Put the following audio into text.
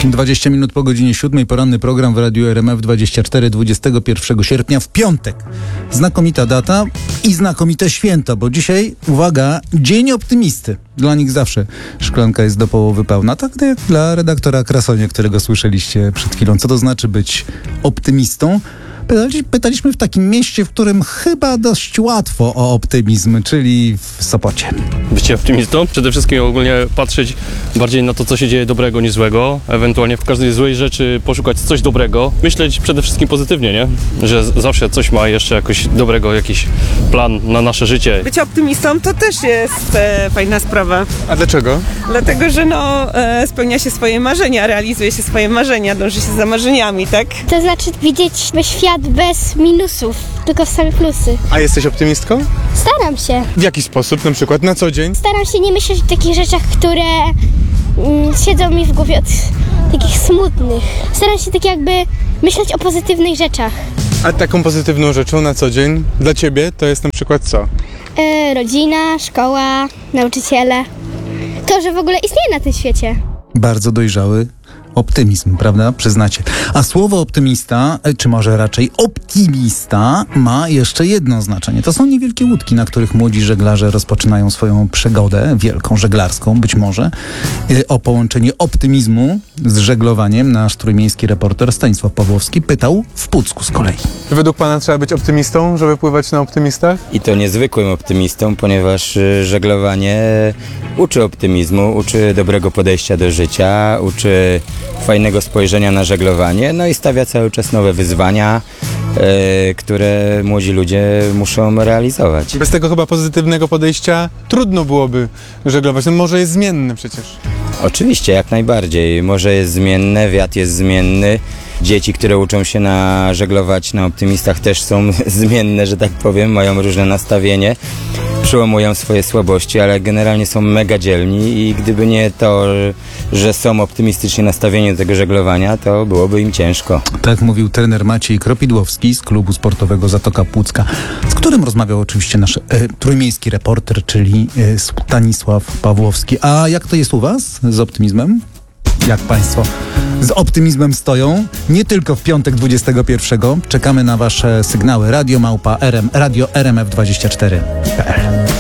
20 minut po godzinie 7. Poranny program w Radiu RMF24 21 sierpnia w piątek. Znakomita data i znakomite święto, bo dzisiaj, uwaga, Dzień Optymisty. Dla nich zawsze szklanka jest do połowy pełna. Tak jak dla redaktora Krasonia, którego słyszeliście przed chwilą. Co to znaczy być optymistą? Pytaliśmy w takim mieście, w którym chyba dość łatwo o optymizm, czyli w Sopocie. Bycie optymistą? Przede wszystkim ogólnie patrzeć bardziej na to, co się dzieje dobrego niż złego. Ewentualnie w każdej złej rzeczy poszukać coś dobrego. Myśleć przede wszystkim pozytywnie, nie? Że zawsze coś ma jeszcze jakoś dobrego, jakiś plan na nasze życie. Bycie optymistą to też jest fajna sprawa. A dlaczego? Dlatego, że spełnia się swoje marzenia, realizuje się swoje marzenia, dąży się za marzeniami, tak? To znaczy widzieć świat bez minusów, tylko same plusy. A jesteś optymistką? Staram się. W jaki sposób? Na przykład na co dzień? Staram się nie myśleć o takich rzeczach, które siedzą mi w głowie od takich smutnych. Staram się tak jakby myśleć o pozytywnych rzeczach. A taką pozytywną rzeczą na co dzień dla ciebie to jest na przykład co? Rodzina, szkoła, nauczyciele. To, że w ogóle istnieje na tym świecie. Bardzo dojrzały optymizm, prawda? Przyznacie. A słowo optymista, czy może raczej optimista, ma jeszcze jedno znaczenie. To są niewielkie łódki, na których młodzi żeglarze rozpoczynają swoją przygodę, wielką żeglarską być może. O połączenie optymizmu z żeglowaniem nasz trójmiejski reporter Stanisław Pawłowski pytał w Pucku z kolei. Według pana trzeba być optymistą, żeby pływać na optymistach? I to niezwykłym optymistą, ponieważ żeglowanie uczy optymizmu, uczy dobrego podejścia do życia, uczy fajnego spojrzenia na żeglowanie, no i stawia cały czas nowe wyzwania, które młodzi ludzie muszą realizować. Bez tego chyba pozytywnego podejścia trudno byłoby żeglować. No morze jest zmienne przecież. Oczywiście, jak najbardziej. Morze jest zmienne, wiatr jest zmienny. Dzieci, które uczą się żeglować na optymistach też są zmienne, że tak powiem, mają różne nastawienie. Przełamują swoje słabości, ale generalnie są mega dzielni i gdyby nie to, że są optymistycznie nastawieni do tego żeglowania, to byłoby im ciężko. Tak mówił trener Maciej Kropidłowski z klubu sportowego Zatoka Pucka, z którym rozmawiał oczywiście nasz trójmiejski reporter, czyli Stanisław Pawłowski. A jak to jest u was z optymizmem? Jak państwo z optymizmem stoją? Nie tylko w piątek 21. Czekamy na wasze sygnały. Radio RMF24.pl